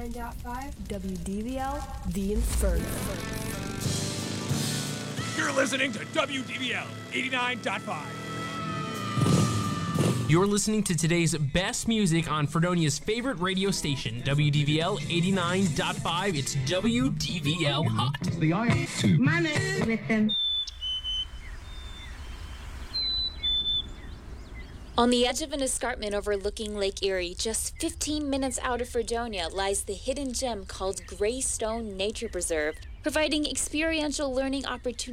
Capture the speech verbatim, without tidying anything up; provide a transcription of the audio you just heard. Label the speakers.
Speaker 1: eighty-nine point five
Speaker 2: W D V L, The Inferno.
Speaker 3: You're listening to W D V L eighty-nine point five.
Speaker 4: You're listening to today's best music on Fredonia's favorite radio station, W D V L eighty-nine point five. It's W D V L Hot.
Speaker 5: The I two.
Speaker 6: My name is with them.
Speaker 7: On the edge of an escarpment overlooking Lake Erie, just fifteen minutes out of Fredonia, lies the hidden gem called Greystone Nature Preserve, providing experiential learning opportunities